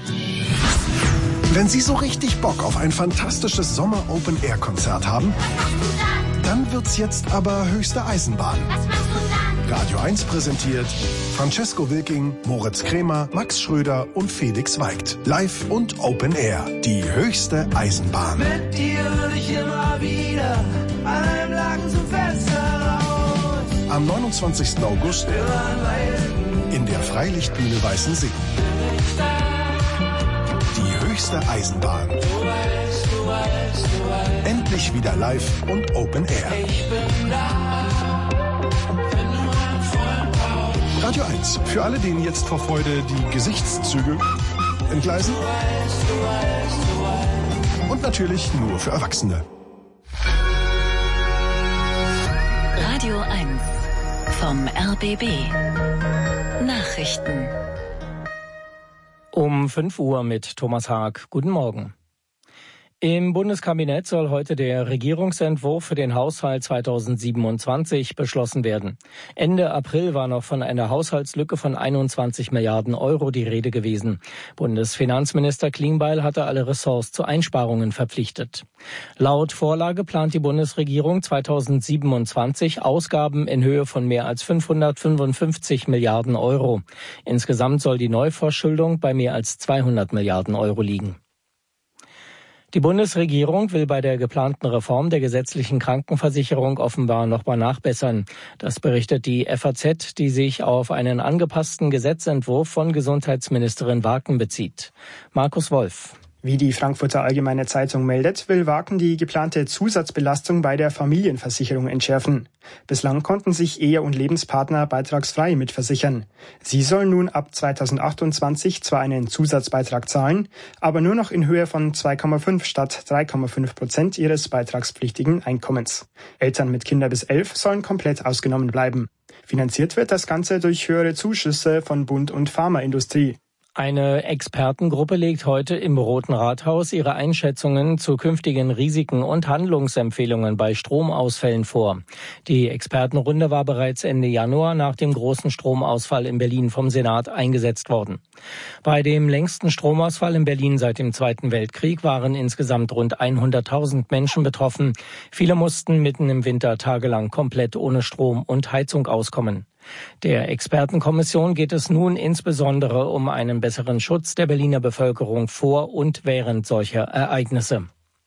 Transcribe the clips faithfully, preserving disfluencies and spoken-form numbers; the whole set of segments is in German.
Wenn Sie so richtig Bock auf ein fantastisches Sommer-Open-Air-Konzert haben, dann wird's jetzt aber höchste Eisenbahn. Radio eins präsentiert Francesco Wilking, Moritz Krämer, Max Schröder und Felix Weigt. Live und Open Air. Die höchste Eisenbahn. Mit dir würde ich immer wieder an einem Laken zum Fenster raus. Am neunundzwanzigsten August in der Freilichtbühne Weißensee. Die höchste Eisenbahn. Endlich wieder live und Open Air. Radio eins. Für alle, denen jetzt vor Freude die Gesichtszüge entgleisen. Und natürlich nur für Erwachsene. Radio eins vom R B B. Nachrichten. Um fünf Uhr mit Thomas Haag. Guten Morgen. Im Bundeskabinett soll heute der Regierungsentwurf für den Haushalt zweitausendsiebenundzwanzig beschlossen werden. Ende April war noch von einer Haushaltslücke von einundzwanzig Milliarden Euro die Rede gewesen. Bundesfinanzminister Klingbeil hatte alle Ressorts zu Einsparungen verpflichtet. Laut Vorlage plant die Bundesregierung zweitausendsiebenundzwanzig Ausgaben in Höhe von mehr als fünfhundertfünfundfünfzig Milliarden Euro. Insgesamt soll die Neuverschuldung bei mehr als zweihundert Milliarden Euro liegen. Die Bundesregierung will bei der geplanten Reform der gesetzlichen Krankenversicherung offenbar nochmal nachbessern. Das berichtet die F A Z, die sich auf einen angepassten Gesetzentwurf von Gesundheitsministerin Waken bezieht. Markus Wolf. Wie die Frankfurter Allgemeine Zeitung meldet, will Waken die geplante Zusatzbelastung bei der Familienversicherung entschärfen. Bislang konnten sich Ehe- und Lebenspartner beitragsfrei mitversichern. Sie sollen nun ab zweitausendachtundzwanzig zwar einen Zusatzbeitrag zahlen, aber nur noch in Höhe von zwei Komma fünf statt drei Komma fünf Prozent ihres beitragspflichtigen Einkommens. Eltern mit Kindern bis elf sollen komplett ausgenommen bleiben. Finanziert wird das Ganze durch höhere Zuschüsse von Bund und Pharmaindustrie. Eine Expertengruppe legt heute im Roten Rathaus ihre Einschätzungen zu künftigen Risiken und Handlungsempfehlungen bei Stromausfällen vor. Die Expertenrunde war bereits Ende Januar nach dem großen Stromausfall in Berlin vom Senat eingesetzt worden. Bei dem längsten Stromausfall in Berlin seit dem Zweiten Weltkrieg waren insgesamt rund hunderttausend Menschen betroffen. Viele mussten mitten im Winter tagelang komplett ohne Strom und Heizung auskommen. Der Expertenkommission geht es nun insbesondere um einen besseren Schutz der Berliner Bevölkerung vor und während solcher Ereignisse.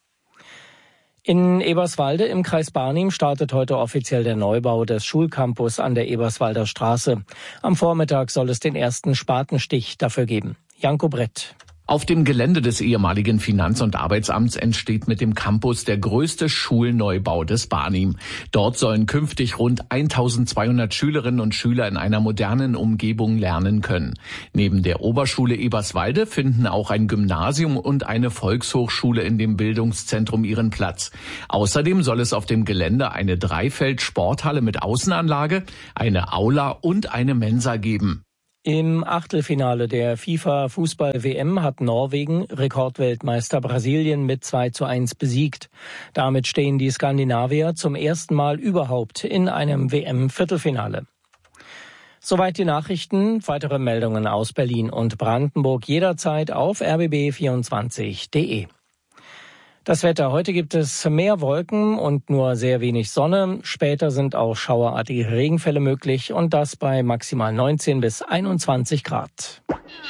In Eberswalde im Kreis Barnim startet heute offiziell der Neubau des Schulcampus an der Eberswalder Straße. Am Vormittag soll es den ersten Spatenstich dafür geben. Janko Brett. Auf dem Gelände des ehemaligen Finanz- und Arbeitsamts entsteht mit dem Campus der größte Schulneubau des Barnim. Dort sollen künftig rund eintausendzweihundert Schülerinnen und Schüler in einer modernen Umgebung lernen können. Neben der Oberschule Eberswalde finden auch ein Gymnasium und eine Volkshochschule in dem Bildungszentrum ihren Platz. Außerdem soll es auf dem Gelände eine Dreifeld-Sporthalle mit Außenanlage, eine Aula und eine Mensa geben. Im Achtelfinale der FIFA-Fußball-W M hat Norwegen Rekordweltmeister Brasilien mit zwei zu eins besiegt. Damit stehen die Skandinavier zum ersten Mal überhaupt in einem W M-Viertelfinale. Soweit die Nachrichten. Weitere Meldungen aus Berlin und Brandenburg jederzeit auf r b b vierundzwanzig punkt d e. Das Wetter. Heute gibt es mehr Wolken und nur sehr wenig Sonne. Später sind auch schauerartige Regenfälle möglich und das bei maximal neunzehn bis einundzwanzig Grad.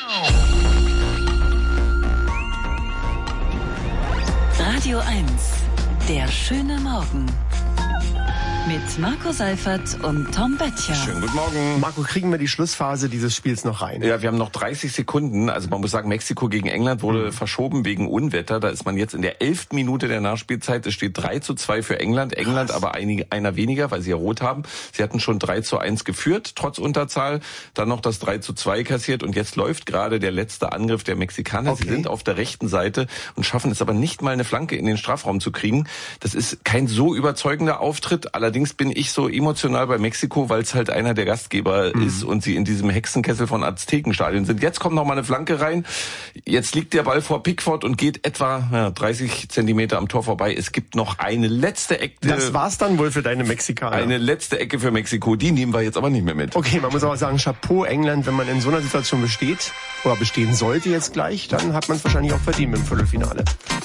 Radio eins. Der schöne Morgen. Mit Marco Seifert und Tom Böttcher. Schönen guten Morgen. Marco, kriegen wir die Schlussphase dieses Spiels noch rein? Ja, wir haben noch dreißig Sekunden. Also man muss sagen, Mexiko gegen England wurde mhm. verschoben wegen Unwetter. Da ist man jetzt in der elften Minute der Nachspielzeit. Es steht drei zu zwei für England. England Krass. aber einige, einer weniger, weil sie ja rot haben. Sie hatten schon drei zu eins geführt, trotz Unterzahl. Dann noch das drei zu zwei kassiert. Und jetzt läuft gerade der letzte Angriff der Mexikaner. Okay. Sie sind auf der rechten Seite und schaffen es aber nicht mal, eine Flanke in den Strafraum zu kriegen. Das ist kein so überzeugender Auftritt. Allerdings Allerdings bin ich so emotional bei Mexiko, weil es halt einer der Gastgeber mhm. ist und sie in diesem Hexenkessel von Aztekenstadion sind. Jetzt kommt noch mal eine Flanke rein. Jetzt liegt der Ball vor Pickford und geht etwa ja, dreißig Zentimeter am Tor vorbei. Es gibt noch eine letzte Ecke. Das war's dann wohl für deine Mexikaner. Eine letzte Ecke für Mexiko. Die nehmen wir jetzt aber nicht mehr mit. Okay, man muss aber sagen, Chapeau England, wenn man in so einer Situation besteht oder bestehen sollte jetzt gleich, dann hat man es wahrscheinlich auch verdient im Viertelfinale.